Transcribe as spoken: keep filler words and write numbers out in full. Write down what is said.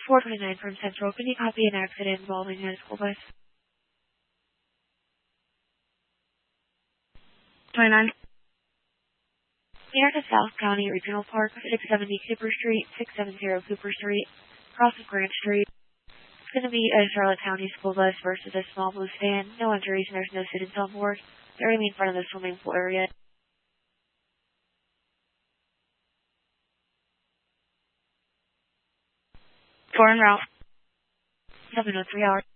four twenty-nine from Central. Can you copy an accident involving a school bus? twenty-nine. Near to South County Regional Park, six seventy Cooper Street, six seventy Cooper Street, across of Grant Street. It's going to be a Charlotte County school bus versus a small blue stand. No injuries and there's no students on board. They're going to be in front of the swimming pool area. Four en route. seven oh three hours.